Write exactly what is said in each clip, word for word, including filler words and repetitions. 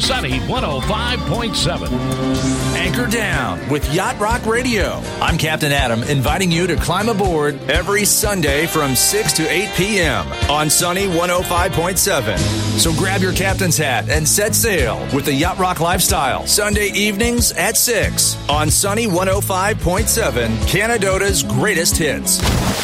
Sunny one oh five point seven. Anchor down with Yacht Rock Radio. I'm Captain Adam, inviting you to climb aboard every Sunday from six to eight p.m. on Sunny one oh five point seven. So grab your captain's hat and set sail with the Yacht Rock lifestyle. Sunday evenings at six on Sunny one oh five point seven, Canadota's greatest hits.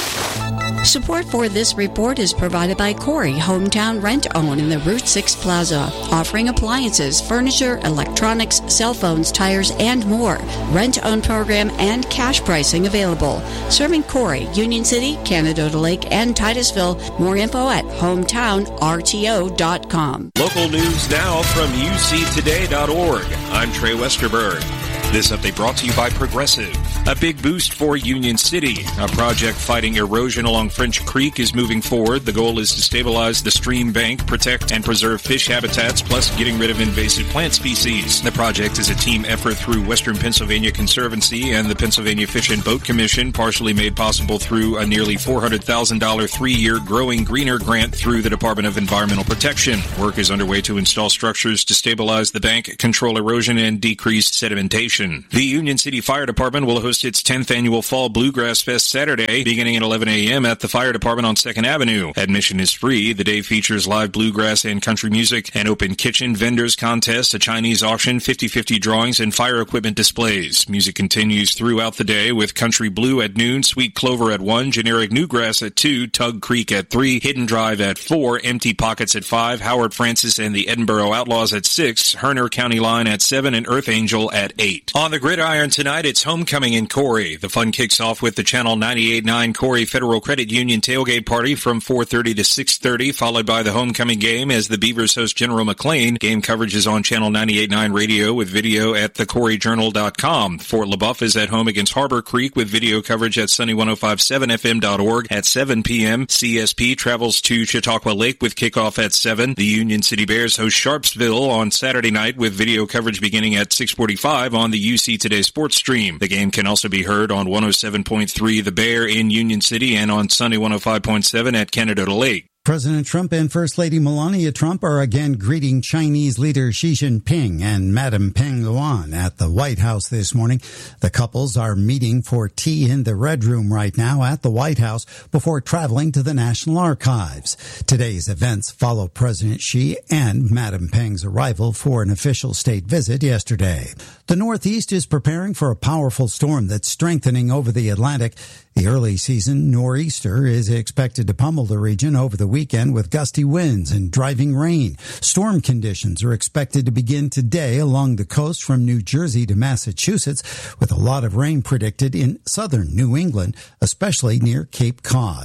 Support for this report is provided by Corey Hometown Rent-Own in the Route six Plaza, offering appliances, furniture, electronics, cell phones, tires, and more. Rent-Own program and cash pricing available. Serving Corey, Union City, Canadota Lake, and Titusville. More info at hometown r t o dot com. Local news now from u c today dot org. I'm Trey Westerberg. This update brought to you by Progressive. A big boost for Union City. A project fighting erosion along French Creek is moving forward. The goal is to stabilize the stream bank, protect and preserve fish habitats, plus getting rid of invasive plant species. The project is a team effort through Western Pennsylvania Conservancy and the Pennsylvania Fish and Boat Commission, partially made possible through a nearly four hundred thousand dollars three-year Growing Greener grant through the Department of Environmental Protection. Work is underway to install structures to stabilize the bank, control erosion, and decrease sedimentation. The Union City Fire Department will host its tenth annual Fall Bluegrass Fest Saturday, beginning at eleven a.m. at the Fire Department on second Avenue. Admission is free. The day features live bluegrass and country music, an open kitchen, vendors contest, a Chinese auction, fifty-fifty drawings, and fire equipment displays. Music continues throughout the day with Country Blue at noon, Sweet Clover at one, Generic Newgrass at two, Tug Creek at three, Hidden Drive at four, Empty Pockets at five, Howard Francis and the Edinburgh Outlaws at six, Herner County Line at seven, and Earth Angel at eight. On the gridiron tonight, it's homecoming in Corey. The fun kicks off with the Channel ninety-eight point nine Corey Federal Credit Union tailgate party from four thirty to six thirty, followed by the homecoming game as the Beavers host General McLean. Game coverage is on Channel ninety-eight point nine radio with video at the corey journal dot com. Fort LaBeouf is at home against Harbor Creek with video coverage at Sunny one oh five point seven f m dot org at seven p.m. C S P travels to Chautauqua Lake with kickoff at seven. The Union City Bears host Sharpsville on Saturday night with video coverage beginning at six forty-five on the U C Today Sports Stream. The game can also be heard on one oh seven point three The Bear in Union City and on Sunny one oh five point seven at Canadota Lake. President Trump and First Lady Melania Trump are again greeting Chinese leader Xi Jinping and Madame Peng Lhuan at the White House this morning. The couples are meeting for tea in the Red Room right now at the White House before traveling to the National Archives. Today's events follow President Xi and Madame Peng's arrival for an official state visit yesterday. The Northeast is preparing for a powerful storm that's strengthening over the Atlantic. The early season nor'easter is expected to pummel the region over the weekend with gusty winds and driving rain. Storm conditions are expected to begin today along the coast from New Jersey to Massachusetts, with a lot of rain predicted in southern New England, especially near Cape Cod.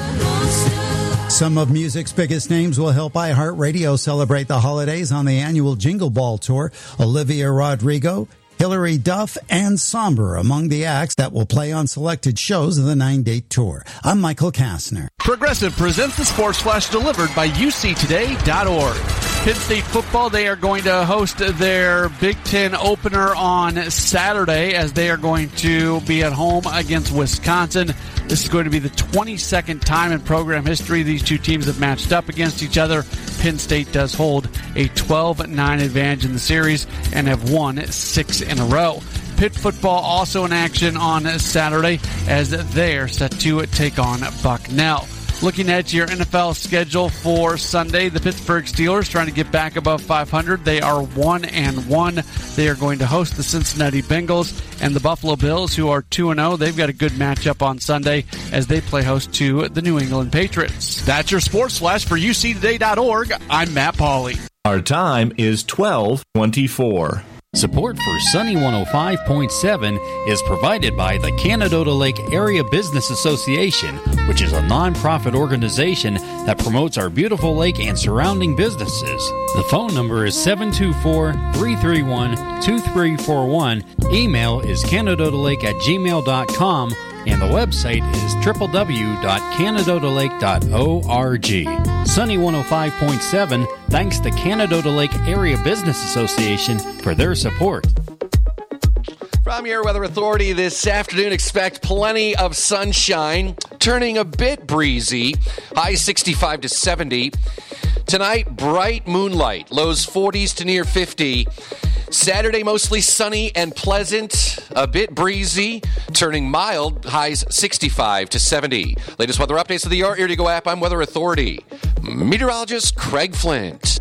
Some of music's biggest names will help iHeartRadio celebrate the holidays on the annual Jingle Ball Tour. Olivia Rodrigo, Hilary Duff, and Somber among the acts that will play on selected shows of the nine-day tour. I'm Michael Kastner. Progressive presents the Sports Flash delivered by u c today dot org. Penn State football, they are going to host their Big Ten opener on Saturday as they are going to be at home against Wisconsin. This is going to be the twenty-second time in program history these two teams have matched up against each other. Penn State does hold a twelve nine advantage in the series and have won six in a row. Pitt football also in action on Saturday as they are set to take on Bucknell. Looking at your N F L schedule for Sunday, the Pittsburgh Steelers trying to get back above five hundred. They are one and one. They are going to host the Cincinnati Bengals, and the Buffalo Bills, who are two and oh. They've got a good matchup on Sunday as they play host to the New England Patriots. That's your Sports Flash for u c today dot org. I'm Matt Pauley. Our time is twelve twenty-four. Support for Sunny one oh five point seven is provided by the Canadota Lake Area Business Association, which is a nonprofit organization that promotes our beautiful lake and surrounding businesses. The phone number is seven two four, three three one, two three four one. Email is canadodalake at gmail dot com, and the website is w w w dot canadota lake dot org. Sunny one oh five point seven thanks the Canadota Lake Area Business Association for their support. From your Weather Authority this afternoon, expect plenty of sunshine, turning a bit breezy, high sixty-five to seventy. Tonight, bright moonlight, lows forties to near fifty. Saturday, mostly sunny and pleasant, a bit breezy, turning mild, highs sixty-five to seventy. Latest weather updates of the Your Ear to Go app. I'm Weather Authority meteorologist Craig Flint.